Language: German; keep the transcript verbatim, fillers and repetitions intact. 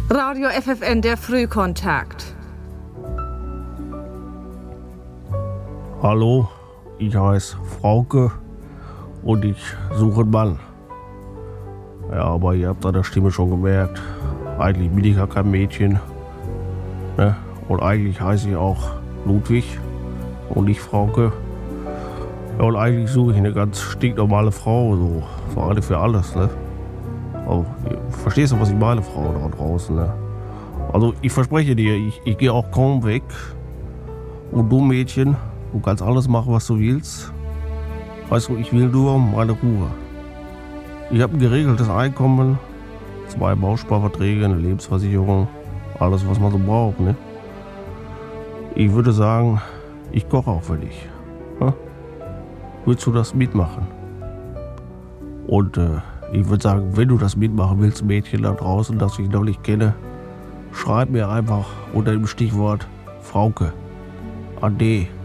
Radio F F N, der Frühkontakt. Hallo, ich heiße Frauke und ich suche einen Mann. Ja, aber ihr habt an der Stimme schon gemerkt, eigentlich bin ich ja kein Mädchen. Ne? Und eigentlich heiße ich auch Ludwig und nicht Frauke. Ja, und eigentlich suche ich eine ganz stinknormale Frau, so für alle für alles, ne? Also, verstehst du, was ich meine, Frau da draußen, ne? Also, ich verspreche dir, ich, ich gehe auch kaum weg. Und du, Mädchen, du kannst alles machen, was du willst. Weißt du, ich will nur meine Ruhe. Ich habe ein geregeltes Einkommen, zwei Bausparverträge, eine Lebensversicherung, alles, was man so braucht, ne? Ich würde sagen, ich koche auch für dich. Hm? Willst du das mitmachen? Und äh, ich würde sagen, wenn du das mitmachen willst, Mädchen da draußen, das ich noch nicht kenne, schreib mir einfach unter dem Stichwort Frauke. Ade.